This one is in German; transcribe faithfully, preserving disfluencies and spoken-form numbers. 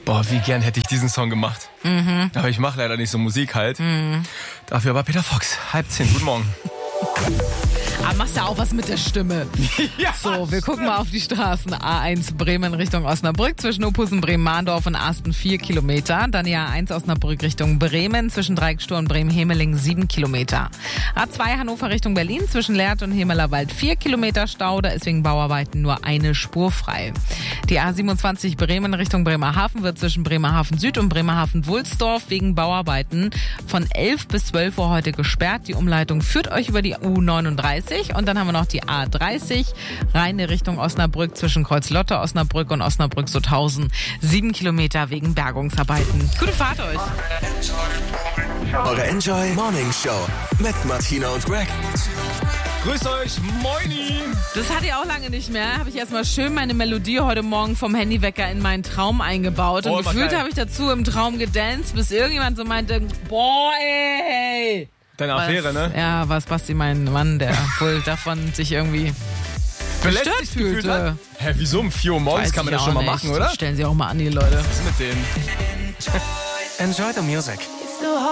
Boah, wie gern hätte ich diesen Song gemacht. Mhm. Aber ich mache leider nicht so Musik halt. Mhm. Dafür aber Peter Fox. Halb zehn. Guten Morgen. Aber machst ja auch was mit der Stimme. Ja, so, wir gucken mal auf die Straßen. A eins Bremen Richtung Osnabrück, zwischen Opussen, Bremen-Mahndorf und Asten vier Kilometer. Dann die A eins Osnabrück Richtung Bremen, zwischen Dreieckstur und Bremen-Hemeling sieben Kilometer. A zwei Hannover Richtung Berlin, zwischen Lehrte und Hemelerwald vier Kilometer Stau. Da ist wegen Bauarbeiten nur eine Spur frei. Die A siebenundzwanzig Bremen Richtung Bremerhaven wird zwischen Bremerhaven Süd und Bremerhaven Wulsdorf wegen Bauarbeiten von elf bis zwölf Uhr heute gesperrt. Die Umleitung führt euch über die U neununddreißig. Und dann haben wir noch die A dreißig, reine Richtung Osnabrück, zwischen Kreuzlotte, Osnabrück und Osnabrück-Sutthausen. Sieben Kilometer wegen Bergungsarbeiten. Gute Fahrt euch. Eure Enjoy Morning Show mit Martina und Greg. Grüß euch, moini. Das hatte ich auch lange nicht mehr. Habe ich erstmal schön meine Melodie heute Morgen vom Handywecker in meinen Traum eingebaut. Und Oh, war gefühlt geil. habe ich dazu im Traum gedanced, bis irgendjemand so meinte, boah, ey. Deine Affäre, ne? Ja, was Basti, mein Mann, der wohl davon sich irgendwie Belästigt gestört gefühlt fühlte. hat? Hä, wieso um vier Uhr morgens Weiß kann man ich das schon auch mal nicht. machen, oder? Stellen Sie auch mal an, die Leute. Was ist mit denen? Enjoy the music.